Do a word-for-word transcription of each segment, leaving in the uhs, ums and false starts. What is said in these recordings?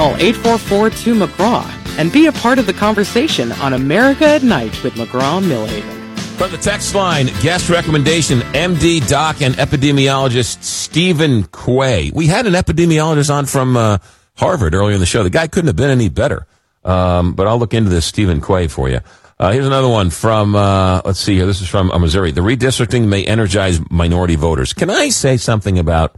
Call eight four four, two, M C G R A W and be a part of the conversation on America at Night with McGraw-Millhaven. From the text line, guest recommendation, M D, doc, and epidemiologist Stephen Quay. We had an epidemiologist on from uh, Harvard earlier in the show. The guy couldn't have been any better. Um, but I'll look into this Stephen Quay for you. Uh, here's another one from, uh, let's see here. This is from uh, Missouri. The redistricting may energize minority voters. Can I say something about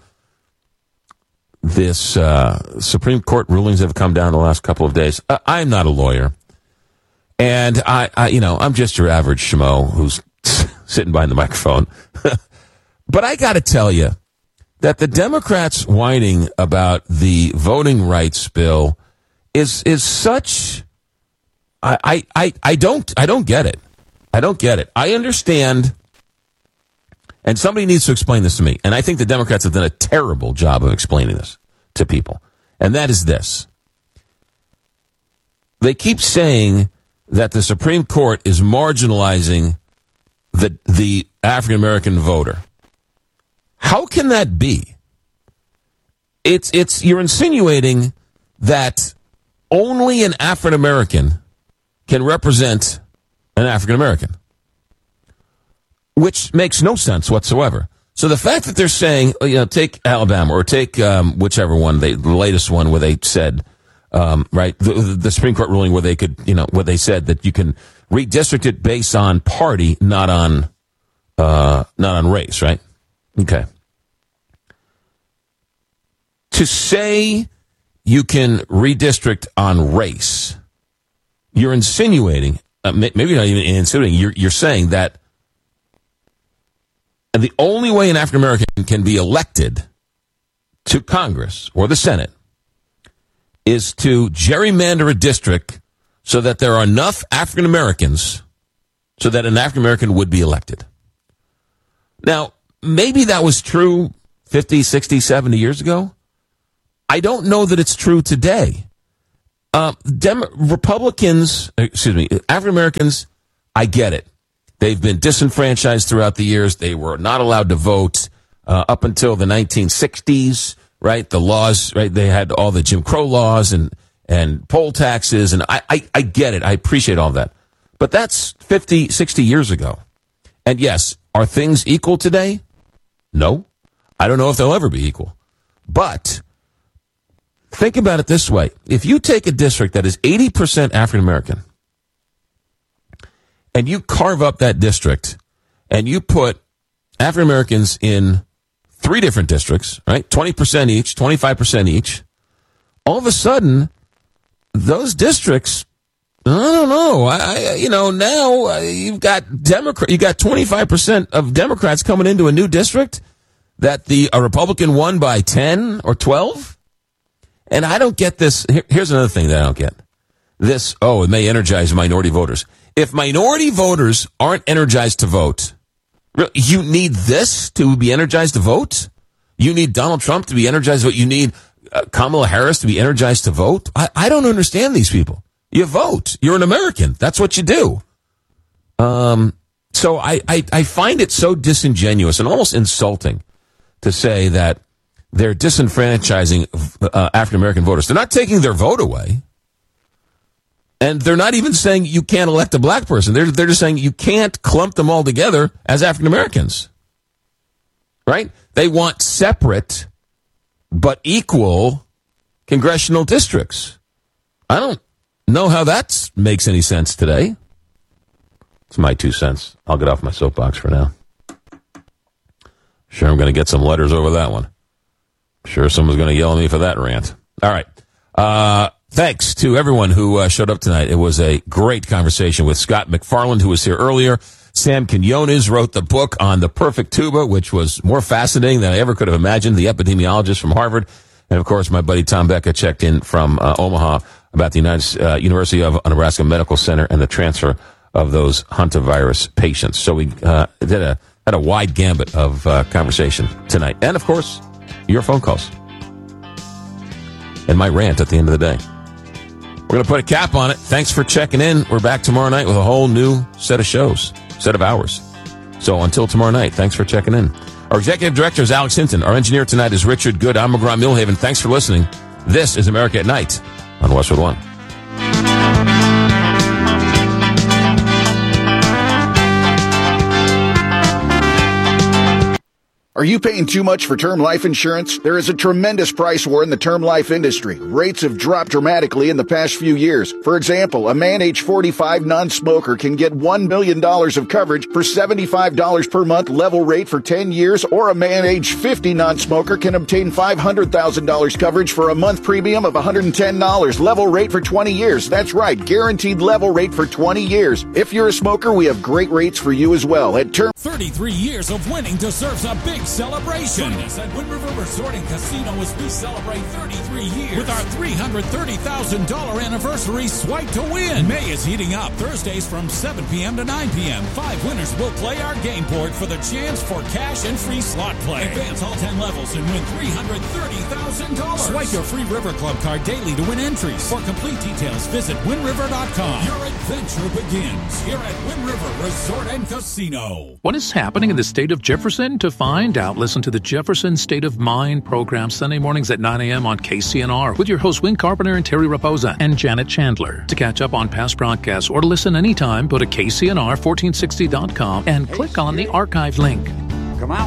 this uh, Supreme Court rulings that have come down the last couple of days? Uh, I'm not a lawyer. And I, I, you know, I'm just your average schmo who's sitting behind the microphone. But I got to tell you that the Democrats whining about the voting rights bill is is such. I, I, I don't I don't get it. I don't get it. I understand, and somebody needs to explain this to me. And I think the Democrats have done a terrible job of explaining this to people. And that is this: they keep saying that the Supreme Court is marginalizing the the African American voter. How can that be? It's it's you're insinuating that only an African American can represent an African American, which makes no sense whatsoever. So the fact that they're saying, you know, take Alabama or take um, whichever one, they, the latest one where they said. Um, right, the, the Supreme Court ruling where they could, you know, where they said that you can redistrict it based on party, not on, uh, not on race, right? Okay. To say you can redistrict on race, you're insinuating, uh, maybe not even insinuating, you're, you're saying that the only way an African American can be elected to Congress or the Senate is to gerrymander a district so that there are enough African Americans so that an African American would be elected. Now, maybe that was true fifty, sixty, seventy years ago. I don't know that it's true today. Uh, Dem- Republicans, excuse me, African Americans, I get it. They've been disenfranchised throughout the years. They were not allowed to vote uh, up until the nineteen sixties. Right, the laws, right, they had all the Jim Crow laws and, and poll taxes, and I, I, I get it. I appreciate all that. But that's fifty, sixty years ago. And yes, are things equal today? No. I don't know if they'll ever be equal. But think about it this way. If you take a district that is eighty percent African American, and you carve up that district, and you put African Americans in three different districts, right? twenty percent each, twenty-five percent each. All of a sudden, those districts, I don't know. I, you know, now uh, you've got Democrat, you got twenty-five percent of Democrats coming into a new district that the a Republican won by ten or twelve. And I don't get this. Here, here's another thing that I don't get. This, oh, it may energize minority voters. If minority voters aren't energized to vote, you need this to be energized to vote? You need Donald Trump to be energized to vote? You need uh, Kamala Harris to be energized to vote? I, I don't understand these people. You vote. You're an American. That's what you do. Um, so I, I, I find it so disingenuous and almost insulting to say that they're disenfranchising uh, African-American voters. They're not taking their vote away. And they're not even saying you can't elect a black person. They're, they're just saying you can't clump them all together as African-Americans. Right? They want separate but equal congressional districts. I don't know how that makes any sense today. It's my two cents. I'll get off my soapbox for now. Sure, I'm going to get some letters over that one. Sure, someone's going to yell at me for that rant. All right. Uh... Thanks to everyone who uh, showed up tonight. It was a great conversation with Scott McFarland, who was here earlier. Sam Quinones wrote the book on the perfect tuba, which was more fascinating than I ever could have imagined. The epidemiologist from Harvard. And, of course, my buddy Tom Becca checked in from uh, Omaha about the United, uh, University of Nebraska Medical Center and the transfer of those hantavirus patients. So we uh, did a had a wide gambit of uh, conversation tonight. And, of course, your phone calls. And my rant at the end of the day. We're going to put a cap on it. Thanks for checking in. We're back tomorrow night with a whole new set of shows, set of hours. So until tomorrow night, thanks for checking in. Our executive director is Alex Hinton. Our engineer tonight is Richard Good. I'm McGraw-Millhaven. Thanks for listening. This is America at Night on Westwood One. Are you paying too much for term life insurance? There is a tremendous price war in the term life industry. Rates have dropped dramatically in the past few years. For example, a man age forty-five non-smoker can get one million dollars of coverage for seventy-five dollars per month level rate for ten years, or a man age fifty non-smoker can obtain five hundred thousand dollars coverage for a month premium of one hundred ten dollars level rate for twenty years. That's right, guaranteed level rate for twenty years. If you're a smoker, we have great rates for you as well. At term thirty-three years of winning deserves a big celebration. Join us at Wind River Resort and Casino as we celebrate thirty-three years with our three hundred thirty thousand dollars anniversary Swipe to Win. May is heating up. Thursdays from seven p.m. to nine p.m. Five winners will play our game board for the chance for cash and free slot play. Advance all ten levels and win three hundred thirty thousand dollars. Swipe your free River Club card daily to win entries. For complete details, visit wind river dot com. Your adventure begins here at Wind River Resort and Casino. What is happening in the state of Jefferson? To find out, listen to the Jefferson State of Mind program Sunday mornings at nine a.m. on K C N R with your hosts Win Carpenter and Terry Raposa and Janet Chandler. To catch up on past broadcasts or to listen anytime, go to K C N R fourteen sixty dot com and click on the archive link. Come out.